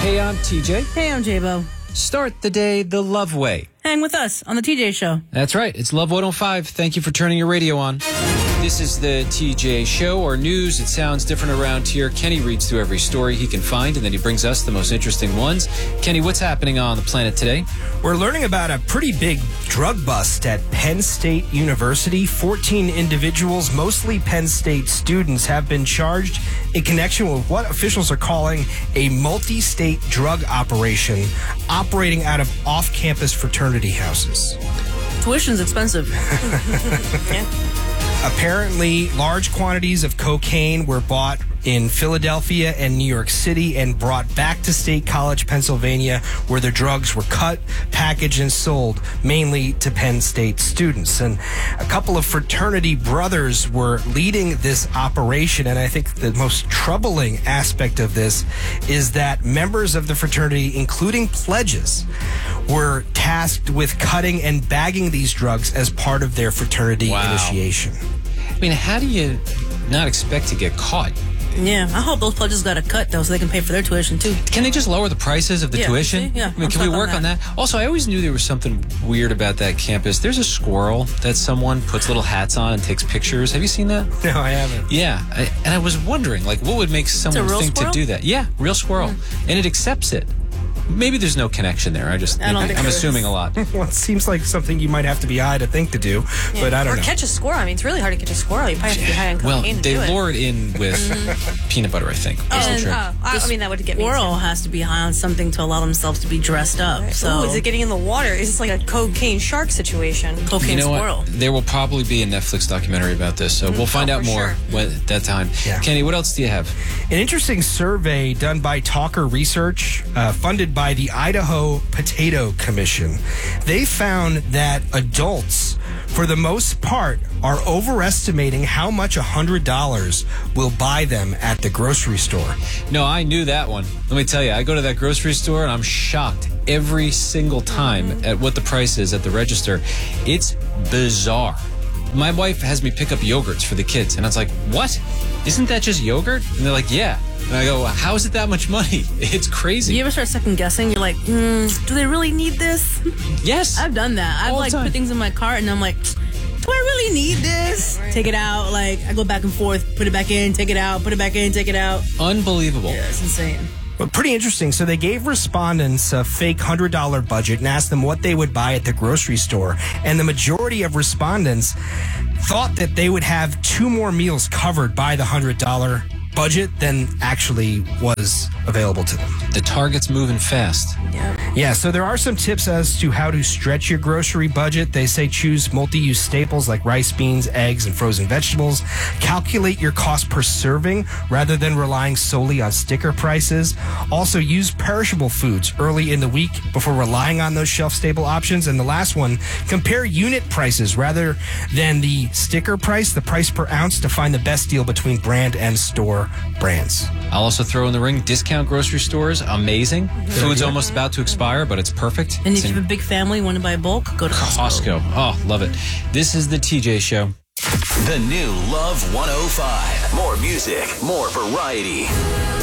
Hey, I'm TJ. Hey, I'm J-Bo. Start the day the Love way. Hang with us on the TJ Show. That's right. It's Love 105. Thank you for turning your radio on. This is the TJ Show, or news. It sounds different around here. Kenny reads through every story he can find, and then he brings us the most interesting ones. Kenny, what's happening on the planet today? We're learning about a pretty big drug bust at Penn State University. 14 individuals, mostly Penn State students, have been charged in connection with what officials are calling a multi-state drug operation operating out of off-campus fraternity houses. Tuition's expensive. Yeah. Apparently, large quantities of cocaine were bought in Philadelphia and New York City and brought back to State College, Pennsylvania, where the drugs were cut, packaged, and sold mainly to Penn State students. And a couple of fraternity brothers were leading this operation, and I think the most troubling aspect of this is that members of the fraternity, including pledges, were tasked with cutting and bagging these drugs as part of their fraternity initiation. I mean, how do you not expect to get caught? Yeah, I hope those pledges got a cut, though, so they can pay for their tuition, too. Can they just lower the prices of the tuition? See? Yeah, I mean, can we work on that? Also, I always knew there was something weird about that campus. There's a squirrel that someone puts little hats on and takes pictures. Have you seen that? No, I haven't. Yeah, and I was wondering, like, what would make someone think squirrel? to do that? Yeah, real squirrel. And it accepts it. Maybe there's no connection there. I'm assuming a lot. Well, it seems like something you might have to be high to think to do, but I don't know. Or catch a squirrel. I mean, it's really hard to catch a squirrel. You probably have to be high on cocaine Well, to they do it. lure it in with peanut butter, I think. I mean, that would get me. Squirrel has to be high on something to allow themselves to be dressed up. So, Ooh, is it getting in the water? Is this like a cocaine shark situation? cocaine squirrel. What? There will probably be a Netflix documentary about this, so we'll find out for more sure. at that time. Yeah. Kenny, what else do you have? An interesting survey done by Talker Research, funded by the Idaho Potato Commission. They found that adults, for the most part, are overestimating how much $100 will buy them at the grocery store. No, I knew that one. Let me tell you, I go to that grocery store and I'm shocked every single time at what the price is at the register. It's bizarre. My wife has me pick up yogurts for the kids, and I was like, what? Isn't that just yogurt? And they're like, yeah. And I go, well, how is it that much money? It's crazy. You ever start second guessing? You're like, do they really need this? Yes. I've done that. I've All the like time. put things in my cart and I'm like, do I really need this? Take it out. Like, I go back and forth, put it back in, take it out, put it back in, take it out. Unbelievable. Yeah, it's insane. But pretty interesting. So they gave respondents a fake $100 budget and asked them what they would buy at the grocery store. And the majority of respondents thought that they would have 2 more meals covered by the $100 budget than actually was available to them. The target's moving fast. Yeah, so there are some tips as to how to stretch your grocery budget. They say choose multi-use staples like rice, beans, eggs, and frozen vegetables. Calculate your cost per serving rather than relying solely on sticker prices. Also, use perishable foods early in the week before relying on those shelf-stable options. And the last one, compare unit prices rather than the sticker price, the price per ounce, to find the best deal between brand and store brands. I'll also throw in the ring discount grocery stores. Amazing. Food's almost about to expire, but it's perfect. And It's if you in have a big family, want to buy bulk, go to Costco. Costco. Oh, love it. This is the TJ Show. The new Love 105. More music, more variety.